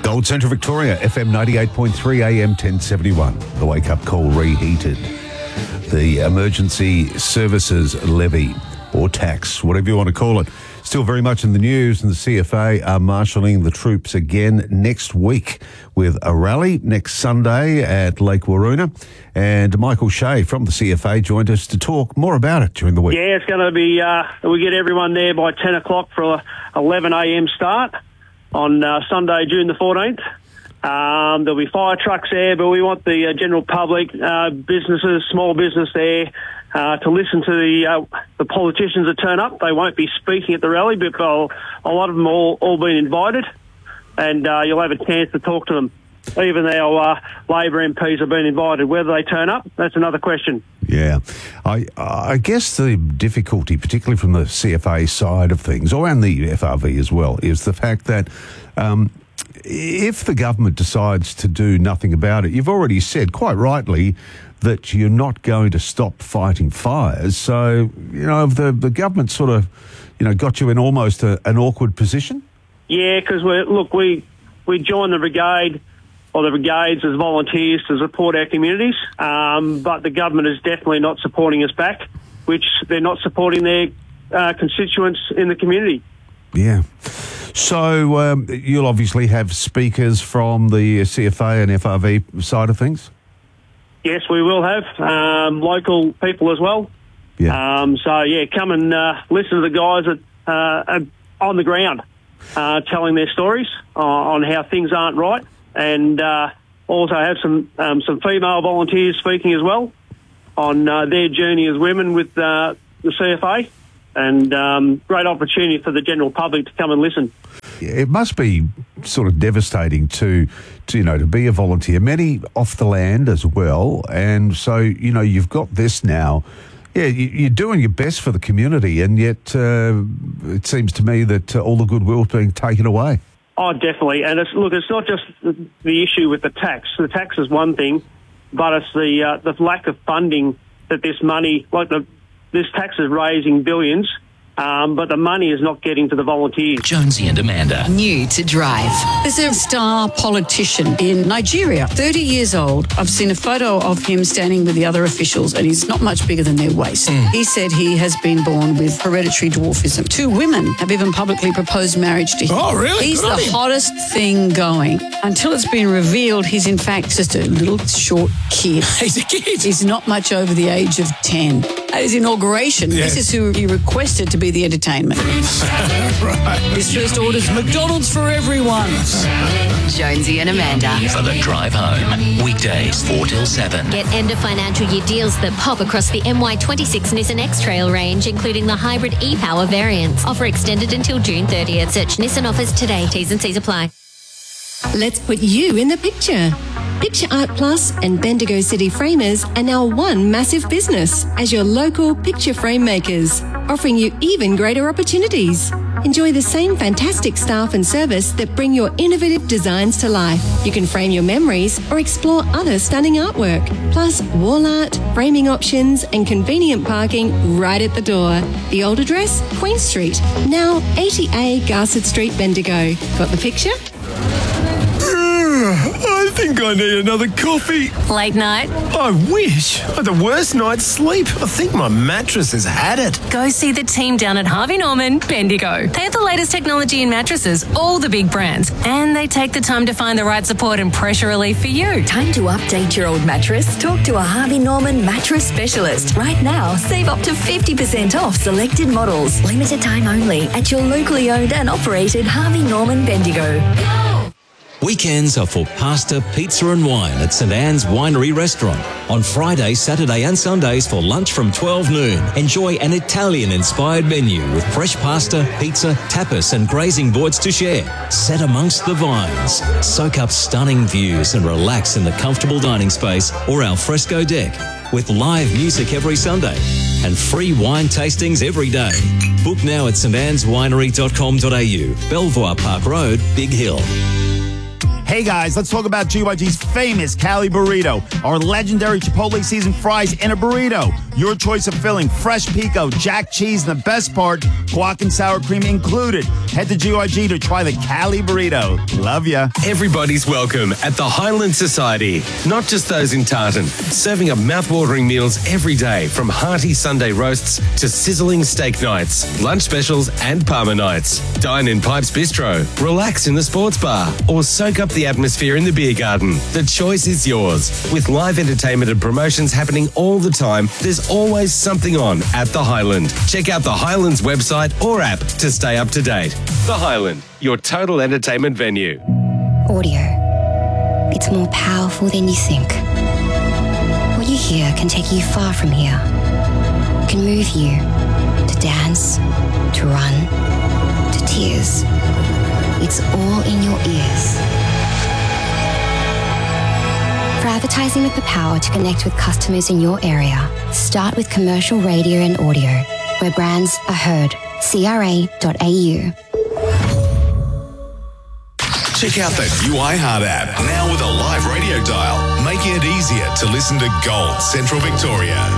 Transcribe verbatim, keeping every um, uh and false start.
Gold Centre Victoria, F M ninety-eight point three, A M ten seventy-one. The wake-up call reheated. The emergency services levy or tax, whatever you want to call it, still very much in the news, and the C F A are marshalling the troops again next week with a rally next Sunday at Lake Waroona. And Michael Shea from the C F A joined us to talk more about it during the week. Yeah, it's going to be, uh, we get everyone there by ten o'clock for a eleven a m start on uh, Sunday, June the fourteenth. Um, there'll be fire trucks there, but we want the uh, general public, uh, businesses, small business there, uh, to listen to the uh, the politicians that turn up. They won't be speaking at the rally, but they'll, a lot of them all all been invited, and uh, you'll have a chance to talk to them. Even our uh, Labor M Ps have been invited. Whether they turn up, that's another question. Yeah. I I guess the difficulty, particularly from the C F A side of things, or and the F R V as well, is the fact that um, if the government decides to do nothing about it, you've already said, quite rightly, that you're not going to stop fighting fires. So, you know, the, the government sort of, you know, got you in almost a, an awkward position? Yeah, because, look, we, we joined the brigade, or the brigades as volunteers to support our communities, um, but the government is definitely not supporting us back, which they're not supporting their uh, constituents in the community. Yeah. So um, you'll obviously have speakers from the C F A and F R V side of things? Yes, we will have um, local people as well. Yeah. Um, so, yeah, come and uh, listen to the guys that uh, are on the ground uh, telling their stories uh, on how things aren't right. And uh, also have some um, some female volunteers speaking as well on uh, their journey as women with uh, the C F A, and um, great opportunity for the general public to come and listen. It must be sort of devastating to, to, you know, to be a volunteer, many off the land as well, and so, you know, you've got this now. Yeah, you're doing your best for the community, and yet uh, it seems to me that uh, all the goodwill is being taken away. Oh, definitely. And it's, look, it's not just the, the issue with the tax. The tax is one thing, but it's the uh, the lack of funding that this money, like the, this tax is raising billions, um, but the money is not getting to the volunteers. Jonesy and Amanda. New to Drive. There's a star politician in Nigeria, thirty years old. I've seen a photo of him standing with the other officials, and he's not much bigger than their waist. Mm. He said he has been born with hereditary dwarfism. Two women have even publicly proposed marriage to him. Oh, really? He's Good the hottest thing going. Until it's been revealed, he's in fact just a little short kid. He's a kid. He's not much over the age of ten. At his inauguration, Yeah. this is who he requested to be the entertainment. Right. His first order's McDonald's for everyone. Jonesy and Amanda. For the drive home. Weekdays four till seven. Get end of financial year deals that pop across the M Y twenty-six Nissan X-Trail range, including the hybrid e-Power variants. Offer extended until June thirtieth. Search Nissan offers today. T's and C's apply. Let's put you in the picture. Picture Art Plus and Bendigo City Framers are now one massive business as your local picture frame makers, offering you even greater opportunities. Enjoy the same fantastic staff and service that bring your innovative designs to life. You can frame your memories or explore other stunning artwork, plus wall art, framing options and convenient parking right at the door. The old address, Queen Street, now eighty A Garsett Street, Bendigo. Got the picture? I think I need another coffee. Late night? I wish. I had the worst night's sleep. I think my mattress has had it. Go see the team down at Harvey Norman, Bendigo. They have the latest technology in mattresses, all the big brands, and they take the time to find the right support and pressure relief for you. Time to update your old mattress? Talk to a Harvey Norman mattress specialist. Right now, save up to fifty percent off selected models. Limited time only at your locally owned and operated Harvey Norman Bendigo. Weekends are for pasta, pizza and wine at St Anne's Winery Restaurant. On Friday, Saturday and Sundays for lunch from twelve noon. Enjoy an Italian-inspired menu with fresh pasta, pizza, tapas and grazing boards to share. Set amongst the vines. Soak up stunning views and relax in the comfortable dining space or al fresco deck. With live music every Sunday and free wine tastings every day. Book now at st annes winery dot com dot a u, Belvoir Park Road, Big Hill. Hey guys, let's talk about G Y G's famous Cali Burrito. Our legendary Chipotle seasoned fries in a burrito. Your choice of filling, fresh pico, jack cheese, and the best part, guac and sour cream included. Head to G Y G to try the Cali Burrito. Love ya. Everybody's welcome at the Highland Society. Not just those in Tartan. Serving up mouth-watering meals every day, from hearty Sunday roasts to sizzling steak nights, lunch specials and Parma nights. Dine in Pipes Bistro, relax in the sports bar, or soak up the atmosphere in the beer garden. The choice is yours. With live entertainment and promotions happening all the time, there's always something on at the Highland. Check out the Highland's website or app to stay up to date. The Highland, your total entertainment venue. Audio. It's more powerful than you think. What you hear can take you far from here. It can move you to dance, to run, to tears. It's all in your ears. For advertising with the power to connect with customers in your area, start with commercial radio and audio, where brands are heard. C R A dot A U. Check out the new iHeart app, now with a live radio dial, making it easier to listen to Gold Central Victoria.